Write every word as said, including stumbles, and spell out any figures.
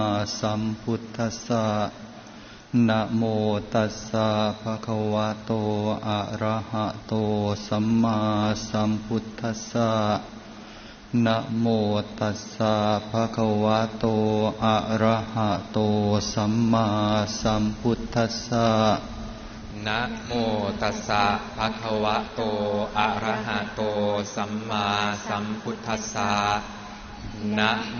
สัมพุทธัสสะนะโมตัสสะภะคะวะโตอะระหะโตสัมมาสัมพุทธัสสะนะโมตัสสะภะคะวะโตอะระหะโตสัมมาสัมพุทธัสสะนะโมตัสสะภะคะวะโตอะระหะโตสัมมาสัมพุทธัสสะนะ